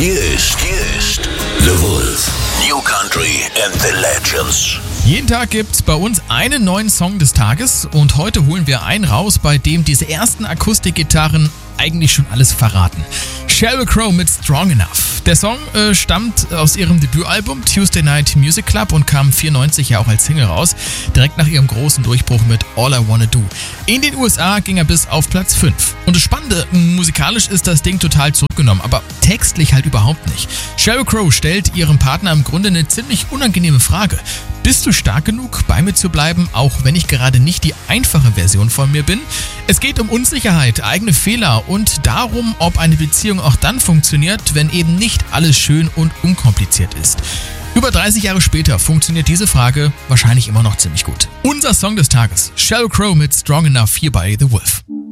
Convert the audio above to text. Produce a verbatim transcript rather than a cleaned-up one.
Hier ist, hier ist The Wolf. New Country and the Legends. Jeden Tag gibt's bei uns einen neuen Song des Tages und heute holen wir einen raus, bei dem diese ersten Akustikgitarren eigentlich schon alles verraten. Sheryl Crow mit Strong Enough. Der Song äh, stammt aus ihrem Debütalbum Tuesday Night Music Club und kam vierundneunzig ja auch als Single raus, direkt nach ihrem großen Durchbruch mit All I Wanna Do. In den U S A ging er bis auf Platz fünf. Und das Spannende, musikalisch ist das Ding total zurückgenommen, aber textlich halt überhaupt nicht. Sheryl Crow stellt ihrem Partner im Grunde eine ziemlich unangenehme Frage. Bist du stark genug, bei mir zu bleiben, auch wenn ich gerade nicht die einfache Version von mir bin? Es geht um Unsicherheit, eigene Fehler und darum, ob eine Beziehung auch dann funktioniert, wenn eben nicht alles schön und unkompliziert ist. Über dreißig Jahre später funktioniert diese Frage wahrscheinlich immer noch ziemlich gut. Unser Song des Tages, Sheryl Crow mit Strong Enough hier bei The Wolf.